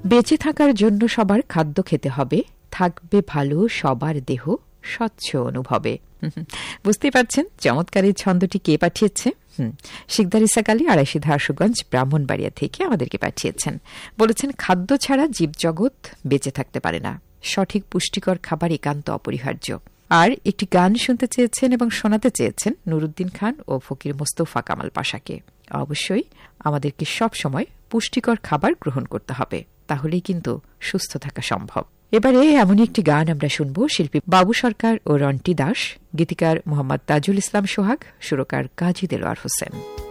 বেঁচে থাকার জন্য সবার খাদ্য খেতে হবে, থাকবে ভালো সবার দেহ স্বচ্ছ অনুভবে। বুঝতেই পারছেন চমৎকার এই ছন্দটি কে পাঠিয়েছে? শিকদার ইসাক আলী, আড়াইশি ধারসুগঞ্জ, ব্রাহ্মণবাড়িয়া থেকে আমাদেরকে পাঠিয়েছেন। বলেছেন, খাদ্য ছাড়া জীবজগৎ বেঁচে থাকতে পারে না, সঠিক পুষ্টিকর খাবার একান্ত অপরিহার্য। আর একটি গান শুনতে চেয়েছেন এবং শোনাতে চেয়েছেন নুরুদ্দিন খান ও ফকির মোস্তফা কামাল পাশাকে। অবশ্যই আমাদেরকে সব সময় পুষ্টিকর খাবার গ্রহণ করতে হবে, তাহলেই কিন্তু সুস্থ থাকা সম্ভব। এবারে এমনই একটি গান আমরা শুনব, শিল্পী বাবু সরকার ও রন্টি দাস, গীতিকার মোহাম্মদ তাজুল ইসলাম সোহাগ, সুরকার কাজী দেলোয়ার হোসেন।